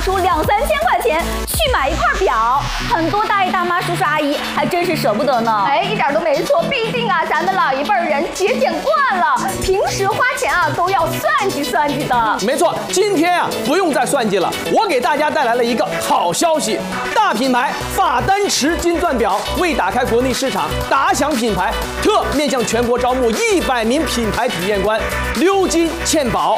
出2、3千块钱去买一块表，很多大爷大妈、叔叔阿姨还真是舍不得呢。 哎，一点都没错，毕竟啊，咱们老一辈人节俭惯了，平时花钱啊都要算计算计的。 没错，今天啊不用再算计了，我给大家带来了一个好消息，大品牌法丹驰金钻表为打开国内市场，打响品牌，特面向全国招募100名品牌体验官，鎏金嵌宝，